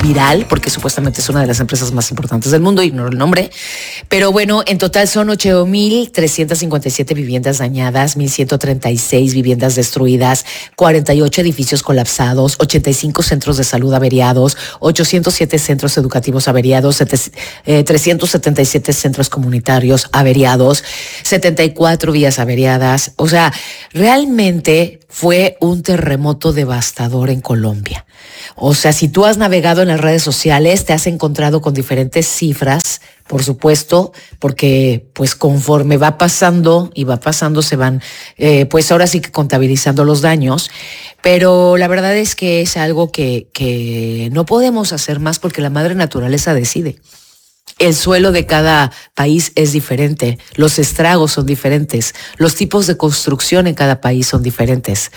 viral, porque supuestamente es una de las empresas más importantes del mundo, ignoro el nombre. Pero bueno, en total son 8,357 viviendas dañadas, 1,136 viviendas destruidas, 48 edificios colapsados, 85 centros de salud averiados, 807 centros educativos averiados, 377 centros comunitarios averiados, 74 vías averiadas. O sea, realmente fue un terremoto devastador en Colombia. O sea, si tú has navegado en las redes sociales, te has encontrado con diferentes cifras, por supuesto, porque pues conforme va pasando se van, pues ahora sí que contabilizando los daños. Pero la verdad es que es algo que no podemos hacer más porque la madre naturaleza decide. El suelo de cada país es diferente, los estragos son diferentes, los tipos de construcción en cada país son diferentes.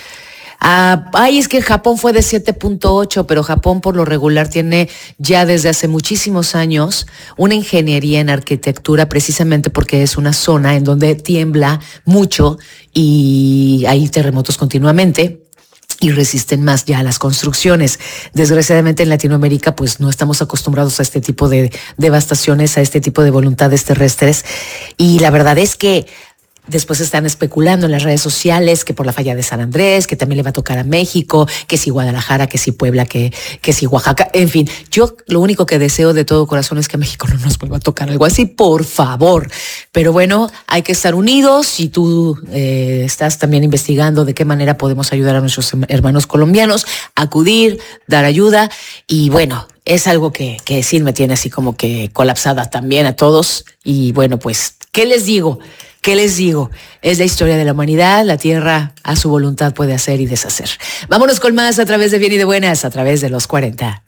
Es que Japón fue de 7.8, pero Japón por lo regular tiene ya desde hace muchísimos años una ingeniería en arquitectura precisamente porque es una zona en donde tiembla mucho y hay terremotos continuamente. Y resisten más ya a las construcciones. Desgraciadamente en Latinoamérica pues no estamos acostumbrados a este tipo de devastaciones, a este tipo de voluntades terrestres. Y la verdad es que después están especulando en las redes sociales que por la falla de San Andrés, que también le va a tocar a México, que si Guadalajara, que si Puebla, que si Oaxaca. En fin, yo lo único que deseo de todo corazón es que a México no nos vuelva a tocar algo así, por favor. Pero bueno, hay que estar unidos y tú estás también investigando de qué manera podemos ayudar a nuestros hermanos colombianos, acudir, dar ayuda y bueno, es algo que sí me tiene así como que colapsada también a todos. Y bueno, pues, ¿qué les digo? ¿Qué les digo? Es la historia de la humanidad, la Tierra a su voluntad puede hacer y deshacer. Vámonos con más a través de Bien y de Buenas, a través de los 40.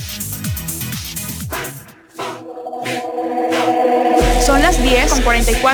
Son las 10:44.